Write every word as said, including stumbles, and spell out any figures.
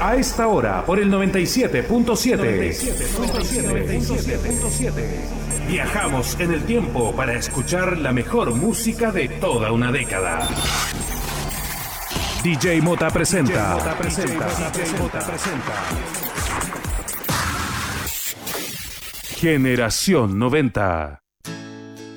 a esta hora por el noventa y siete punto siete. Viajamos en el tiempo para escuchar la mejor música de toda una década. D J Mota presenta. D J Mota presenta. D J Mota presenta. Generación noventa.